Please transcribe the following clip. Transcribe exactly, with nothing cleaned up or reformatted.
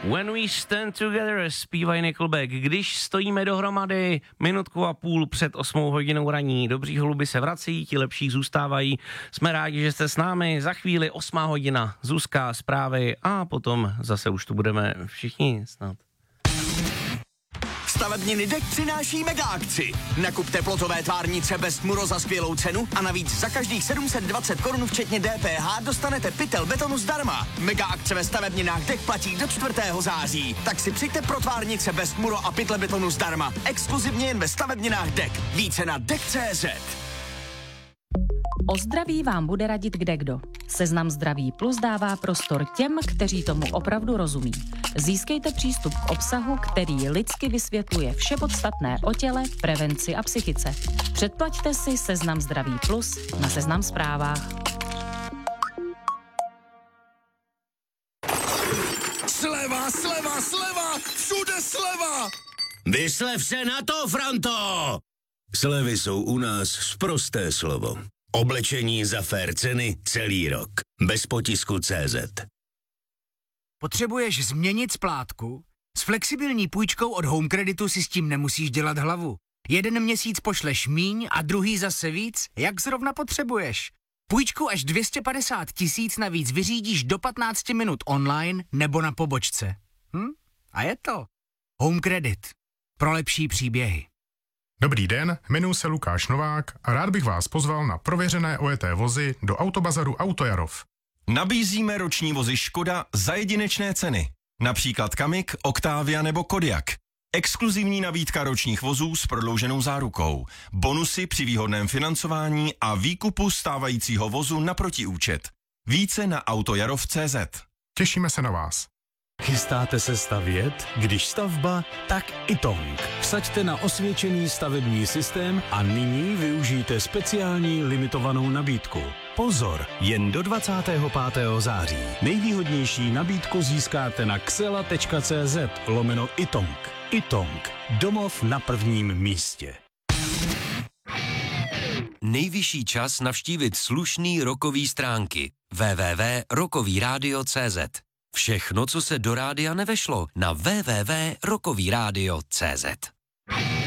When we stand together, zpívají Nickelback. Když stojíme dohromady minutku a půl před osmou hodinou raní, dobří holuby se vrací, ti lepší zůstávají. Jsme rádi, že jste s námi. Za chvíli osmá hodina, Zuzka, zprávy a potom zase už tu budeme všichni snad. Stavebniny D E K přináší mega akci. Nakupte plotové tvárnice Best Muro za skvělou cenu a navíc za každých sedm set dvacet korun včetně D P H dostanete pytel betonu zdarma. Mega akce ve stavebninách D E K platí do čtvrtého září. Tak si přijďte pro tvárnice Best Muro a pytle betonu zdarma. Exkluzivně jen ve stavebninách D E K. Více na D E K tečka cé zet. O zdraví vám bude radit kdekdo. Seznam Zdraví Plus dává prostor těm, kteří tomu opravdu rozumí. Získejte přístup k obsahu, který lidsky vysvětluje vše podstatné o těle, prevenci a psychice. Předplaťte si Seznam Zdraví Plus na Seznam Zprávách. Sleva, sleva, sleva, všude sleva! Vyslev se na to, Franto! Slevy jsou u nás sprosté slovo. Oblečení za fér ceny celý rok. Bez potisku tečka cé zet. Potřebuješ změnit splátku? S flexibilní půjčkou od Home Creditu si s tím nemusíš dělat hlavu. Jeden měsíc pošleš míň a druhý zase víc, jak zrovna potřebuješ. Půjčku až dvě stě padesát tisíc navíc vyřídíš do patnáct minut online nebo na pobočce. Hm? A je to. Home Credit. Pro lepší příběhy. Dobrý den, jmenuji se Lukáš Novák a rád bych vás pozval na prověřené ojeté vozy do Autobazaru Autojarov. Nabízíme roční vozy Škoda za jedinečné ceny. Například Kamik, Octavia nebo Kodiaq. Exkluzivní nabídka ročních vozů s prodlouženou zárukou. Bonusy při výhodném financování a výkupu stávajícího vozu na protiúčet. Více na autojarov tečka cé zet. Těšíme se na vás. Chystáte se stavět? Když stavba, tak Itong. Vsaďte na osvědčený stavební systém a nyní využijte speciální limitovanou nabídku. Pozor, jen do dvacátého pátého září. Nejvýhodnější nabídku získáte na xela tečka cé zet lomeno Itong. Itong. Domov na prvním místě. Nejvyšší čas navštívit slušný rokový stránky. w w w tečka rokový rádio tečka cé zet. Všechno, co se do rádia nevešlo, na w w w tečka rokový rádio tečka cé zet.